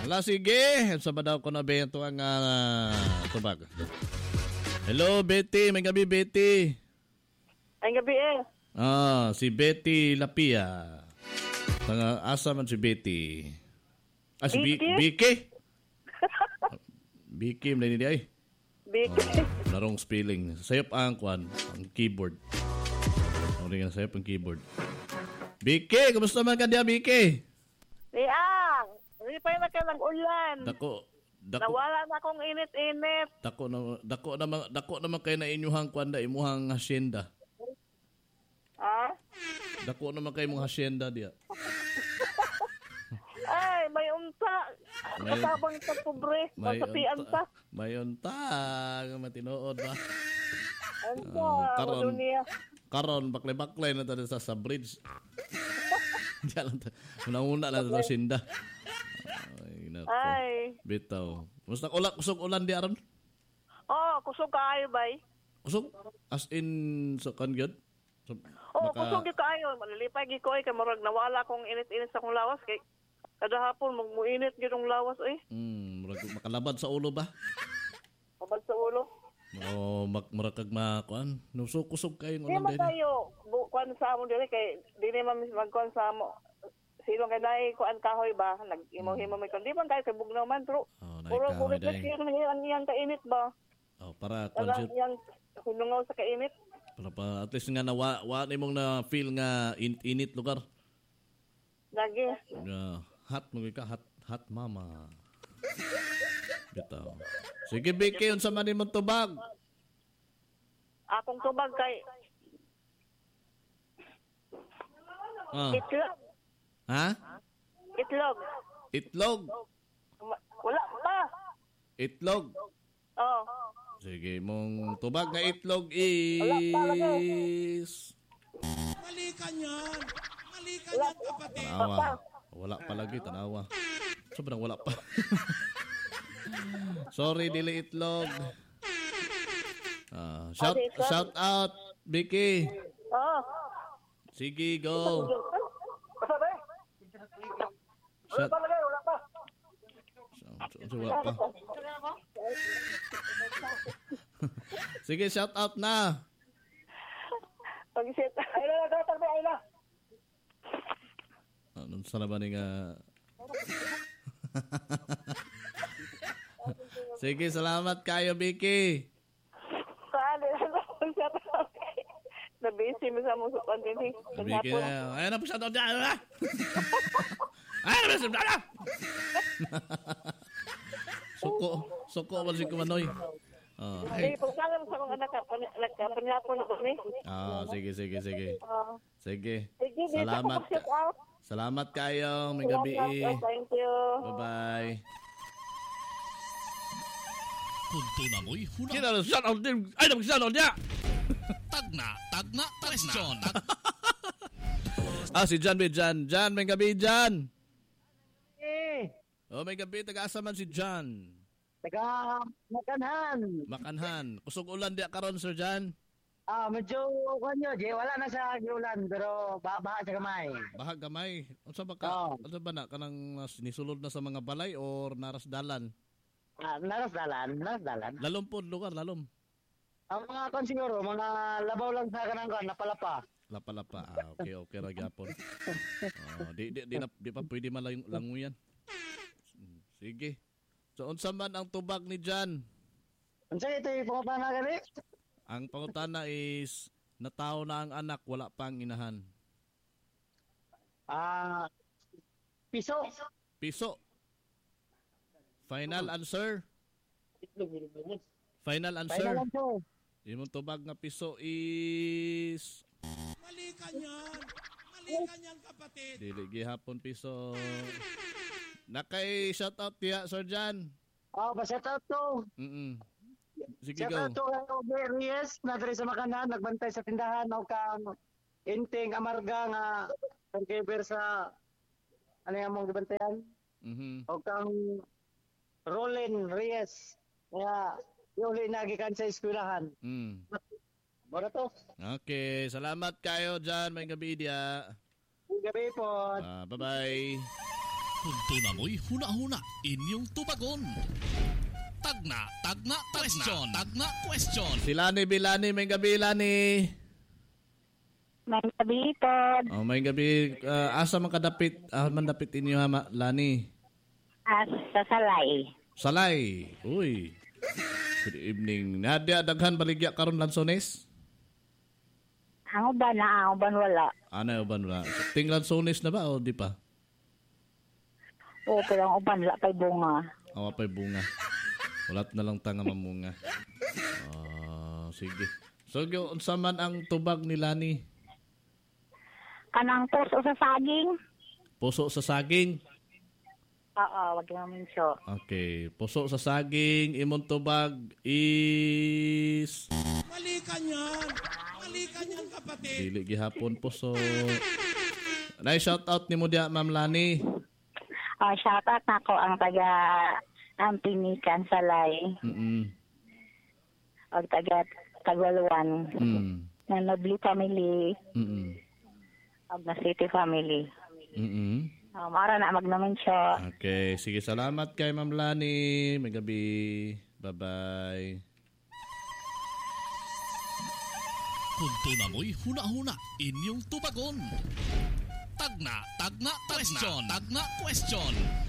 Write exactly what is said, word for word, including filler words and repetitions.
Hala, sige. Sa ba daw ko na bento ang uh, tubag? Hello, Betty. May gabi, Betty. May gabi eh. Ah, si Betty Lapia. Tanga, asa man si Betty? Ah, si Vicky? Vicky? Vicky, mali ni ay. Vicky. Uh, narong spelling. Sayop ang kwan, ang keyboard. Ano rin nga sayop ang keyboard. Vicky, kumusta man ka diya, Vicky? Liang, hindi pa yung nagkalang ulan. Dako, dako. Nawala na akong init-init. Dako na, dako naman, dako naman kayo na inyuhang kwan da, imuhang hacienda. Ha? Dako naman kayo mong hacienda diya. Ay, may unta. May- Kasabang sa pobre. Masapian ta. Mayon ta, matinood ba? Unta, Ah, karon. walo niya. Karon baklay-baklay na tayo sa, sa bridge. Diyan lang tayo. Una-una lang tayo sinda. Ay, nako. Ay. Bitaw. Musta ulan, kusog ulan di aron? Oh, kusog kaayo bay. Kusog? As in, sa kan gyud? So, Oh, naka- kusog yung kaayo. Malilipay gi ko ay kay murag nawala akong init-init sa akong lawas kay kada hapon magmuinit gyud ang lawas eh. Hmm, murag makalabad sa ulo ba? Kabal sa ulo. O mag murakag makuan. Nusok-kusog kayo ng Di ulan man din. tayo bukuan sa amo dili kay dili man magkuan sa amo. Sino kay dai kuan kahoy ba? Nag-imo-himo may kuan. Di man kayo kay bugnaw man pero Oh, naik puro kahoy puro dai. kasi ang iyang kainit ba? Oh, para Ang kwan siya- iyang hunungaw sa kainit. para pa at least nga na wa, wa nimong na feel nga in, init lugar. Lagi. Yeah, hot mo ka, hot hot mama. Bitaw. Sige, Vicky, unsa man imong tubag? Akong tubag kay Ah. itlog. Ha? Itlog. Itlog. Ma- Wala pa. Itlog. Oh. Sige, mong tubag na itlog is... Mali ka niyan. Mali ka niyan, kapatid. Tanawa. Wala pa lagi, tanawa. Sobrang wala pa. Sorry, dili itlog. Ah, shout, shout out, Vicky. Oh. Sige, go. Basta ba? Shout, Wala pa. Wala pa. shout, wala pa. Sige, shout out na. Pag-isip. Ay na, datar ba? Ay na. Anong sana ba nga... Sige, salamat kayo, Vicky. Saan? Na-busy mo sa mga pandemic. Vicky, ayun na po shout out dyan. Ayun na po shout out. Suko, suko ba si Kumanoy? Oh, Ay, hey. pagkalam sa mga nagkapanyapo na kami. Ah, sige, sige, sige. Ah. Sige. Sige, dito Salamat. ako shout out. Salamat kayo. May gabi. Thank you. Bye-bye. Kunto na mo'y hunang Kina na shout out din. Ay, na shout out niya. tagna, tagna, question. Ah, si Jan, may Jan. Jan, may gabi, Jan. Eh, Oh, may gabi. Taga-asa man si Jan. taga Makanhan. Makanhan. Kusog ulan di karon Sir Jan. Ah, medyo kanyo, di wala na sa ulan pero baha sa kamay. Bahag gamay. Unsa ba ka? Oo. Unsa ba na kanang nas- nisulod na sa mga balay or narasdalan? Ah, naras dalan, naras dalan. Lalom po lugar, lalom. Ang mga kon siguro, mga labaw lang sa kanang kan, napalapa. Lapa-lapa. Ah, okay, okay ra gyapon. Oh, di di di, na, di pa pwede malang languyan. Sige. So unsa man ang tubag ni Jan? Unsa ito yung pangutana gani? Ang pangutana is nataw na ang anak, wala pang inahan. Ah, piso. Piso. Final answer. Final answer. Final answer. Imong tubag nga piso is Mali ka niyan. Mali ka niyan, kapatid. dili gihapon piso. Nakay shout out tiya Sir Jan. Oh, basta to. Mm. Sige Shout go. out to Robert Reyes, na diri sa Makanan, nagbantay sa tindahan o kang inting amarga nga caregiver sa ano yung mong gibantayan? Mhm. O kang Rolin Reyes. Kaya yung linagikan sa eskwelahan. Mm. Mora to. Okay, salamat kayo Jan, may gabi dia. Gabi po. Ah, bye-bye. Punto na mo'y huna-huna inyong tubagon. Tagna, tagna, question, tagna, question. Si Lani Bilani, may gabi Lani. May gabi, Tod. Oh, may gabi. Uh, asa man kadapit, ah, man dapit inyo ha, ma- Lani? As sa Salay. Salay. Uy. Good evening. Nadia, daghan baligya karon Lansones? Ang uban na, ang uban wala. Ano uban wala? Ting Lansones na ba o di pa? Oo, pero ang uban wala pa'y bunga. Awa pa'y bunga. Walat na lang tanga mamunga. Ah, sige. So, yung unsa man ang tubag ni Lani? Kanang puso sa saging. Puso sa saging. Oo, wag yung minso. Okay. Puso sa saging. Imong tubag is... Mali ka niyan. Mali ka niyan, kapatid. Dili gihapon puso. Nay, shout out ni mo dia, Ma'am Lani. Oh, shoutout na ko ang taga ang Pinikan Salay. Mm-mm. O taga Tagaluan. Mm. Na Nobly family. Mm-mm. O na City family. Mm-mm. Oh, mara na magnamin siya. Okay. Sige, salamat kay Ma'am Lani. May gabi. Bye-bye. Punto na mo'y huna-huna inyong tubagon. Tagna, tagna, question, tagna, question.